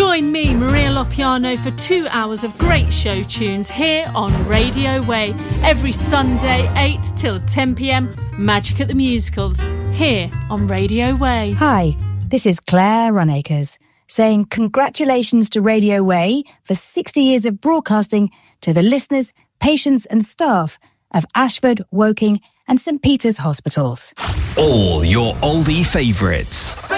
Join me, Maria Lopiano, for 2 hours of great show tunes here on Radio Way. Every Sunday, 8 till 10 p.m, Magic at the Musicals, here on Radio Way. Hi, this is Claire Runacres, saying congratulations to Radio Way for 60 years of broadcasting to the listeners, patients and staff of Ashford, Woking and St Peter's hospitals. All your oldie favourites.